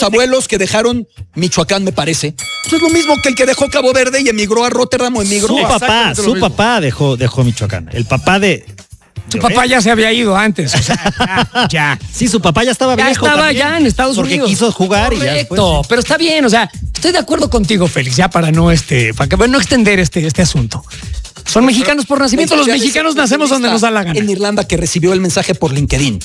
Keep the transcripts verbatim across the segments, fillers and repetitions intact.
abuelos que dejaron Michoacán, me parece. Eso es lo mismo que el que dejó Cabo Verde y emigró a Rotterdam o emigró Su a... papá, su papá dejó, dejó Michoacán. El papá de... Su papá ya se había ido antes, o sea, ya, ya. Sí, su papá ya estaba Ya viejo estaba también, ya en Estados porque Unidos. quiso jugar y ya después, Correcto, sí. pero está bien, o sea, estoy de acuerdo contigo, Félix, ya para no este, para que, para no extender este, este asunto. Son mexicanos por nacimiento, los mexicanos nacemos donde nos da la gana. En Irlanda que recibió el mensaje por LinkedIn.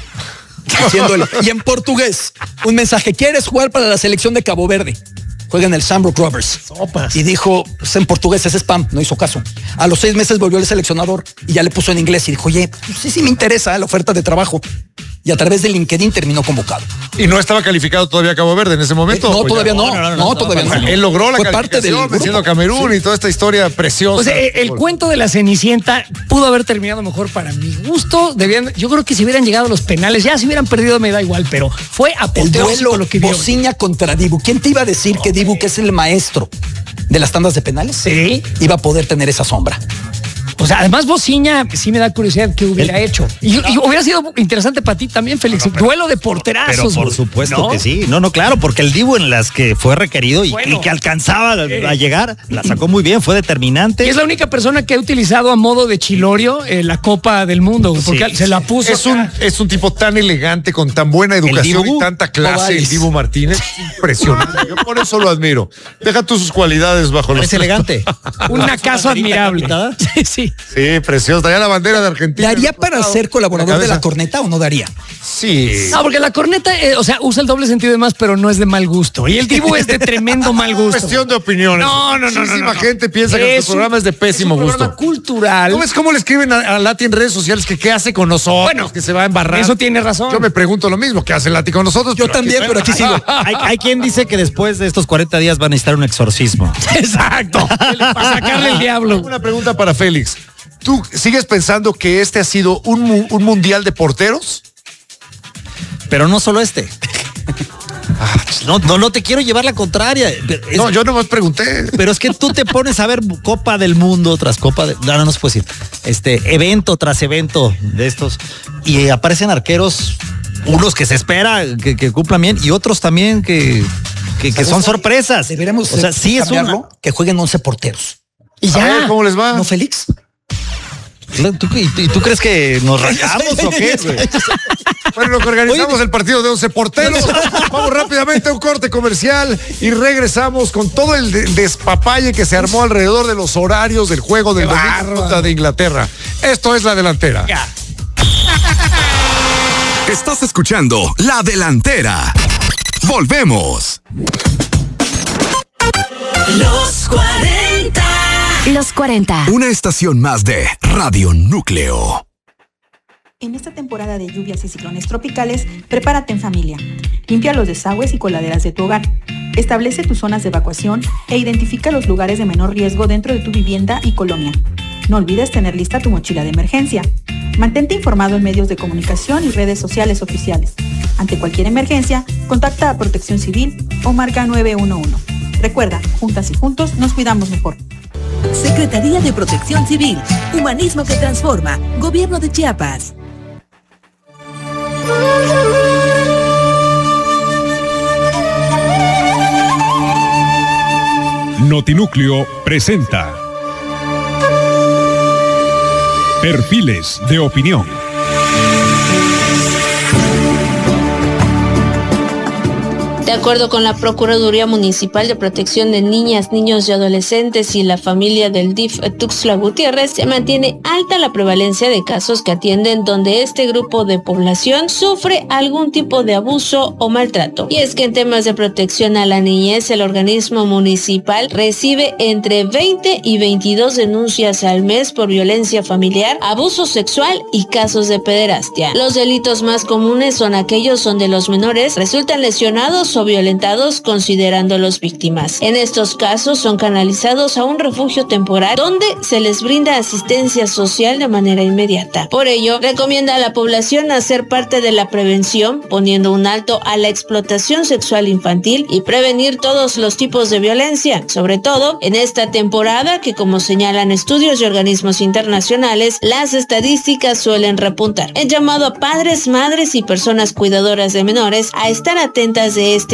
Haciéndole. Y en portugués, un mensaje: ¿quieres jugar para la selección de Cabo Verde? Juega en el Shamrock Rovers. Sopas. Y dijo, pues en portugués, es spam, no hizo caso. A los seis meses volvió el seleccionador y ya le puso en inglés y dijo, oye, pues sí, sí me interesa la oferta de trabajo. Y a través de LinkedIn terminó convocado. ¿Y no estaba calificado todavía Cabo Verde en ese momento? Eh, no, ¿O todavía ya? no, no, no, no, todavía no. Él logró la Fue parte del calificación venciendo a grupo. Camerún Sí. y toda esta historia preciosa. O sea, el, el cuento de la Cenicienta pudo haber terminado mejor para mi gusto. Debían, yo creo que si hubieran llegado a los penales, ya si hubieran perdido me da igual, pero fue El apoteósico duelo lo que vio. Bociña contra Dibu. ¿Quién te iba a decir que Dibu, que es el maestro de las tandas de penales, Sí. iba a poder tener esa sombra? O sea, además Bociña sí me da curiosidad qué hubiera hecho. Y, y hubiera sido interesante para ti también, Félix. No, no, pero- Duelo de porterazos. Pero por güey. supuesto ¿No? que sí. No, no, claro, porque el Dibu en las que fue requerido y, Bueno. y que alcanzaba a, Eh. a llegar, la sacó muy bien, fue determinante. Y es la única persona que ha utilizado a modo de chilorio eh, la Copa del Mundo, güey, porque Sí, se la puso. Es un, es un tipo tan elegante, con tan buena educación Dibu y tanta clase, Ovales. el Dibu Martínez. Impresionante. Yo por eso lo admiro. Deja tú sus cualidades bajo los... Es elegante. un acaso admirable. pintada. Sí, sí. Sí, precioso. Daría la bandera de Argentina. ¿Daría para ser colaborador de la corneta o no daría? Sí. No, porque la corneta, eh, o sea, usa el doble sentido de más, pero no es de mal gusto. Y el Dibu es de tremendo mal gusto. Cuestión de opiniones. No, no, no, no, Muchísima no, no. gente piensa que Es su programa un- es de pésimo es un gusto. programa cultural. ¿Cómo es cómo le escriben a, a Lati en redes sociales que qué hace con nosotros? Bueno, que se va a embarrar. eso tiene razón. Yo me pregunto lo mismo, ¿qué hace Lati con nosotros? Yo también, pero aquí sigo. Hay, hay quien dice que después de estos cuarenta días van a necesitar un exorcismo. Exacto. Para sacarle el diablo. Una pregunta para Félix. ¿Tú sigues pensando que este ha sido un, mu- un mundial de porteros? Pero no solo este. No, no, no te quiero llevar la contraria. Es- No, yo nomás pregunté. Pero es que tú te pones a ver Copa del Mundo tras Copa de... No, no, no se puede decir. Este, evento tras evento de estos. Y aparecen arqueros, unos que se espera que, que cumplan bien y otros también que, que, que son sorpresas. Deberíamos o sea, sí es cambiarlo, una... que jueguen once porteros. Y A ya. ver, ¿cómo les va? ¿No, Félix? ¿Tú, y, tú, y tú crees que nos rajamos o qué, güey? Bueno, lo que organizamos el partido de once porteros. Vamos rápidamente a un corte comercial y regresamos con todo el de- despapalle que se armó alrededor de los horarios del juego del Qué domingo bárbaro. contra de Inglaterra. Esto es La Delantera. Ya. Estás escuchando La Delantera. Volvemos. Los cuarenta. Los cuarenta. Una estación más de Radio Núcleo. En esta temporada de lluvias y ciclones tropicales, prepárate en familia. Limpia los desagües y coladeras de tu hogar. Establece tus zonas de evacuación e identifica los lugares de menor riesgo dentro de tu vivienda y colonia. No olvides tener lista tu mochila de emergencia. Mantente informado en medios de comunicación y redes sociales oficiales. Ante cualquier emergencia, contacta a Protección Civil o marca nueve uno uno. Recuerda, juntas y juntos nos cuidamos mejor. Secretaría de Protección Civil. Humanismo que transforma. Gobierno de Chiapas. Notinúcleo presenta Perfiles de Opinión. De acuerdo con la Procuraduría Municipal de Protección de Niñas, Niños y Adolescentes y la familia del D I F Tuxtla Gutiérrez, se mantiene alta la prevalencia de casos que atienden donde este grupo de población sufre algún tipo de abuso o maltrato. Y es que en temas de protección a la niñez, el organismo municipal recibe entre veinte y veintidós denuncias al mes por violencia familiar, abuso sexual y casos de pederastia. Los delitos más comunes son aquellos donde los menores resultan lesionados o violentados considerándolos víctimas. En estos casos son canalizados a un refugio temporal donde se les brinda asistencia social de manera inmediata. Por ello, recomienda a la población hacer parte de la prevención, poniendo un alto a la explotación sexual infantil y prevenir todos los tipos de violencia, sobre todo en esta temporada que, como señalan estudios y organismos internacionales, las estadísticas suelen repuntar. El llamado a padres, madres y personas cuidadoras de menores a estar atentas de esta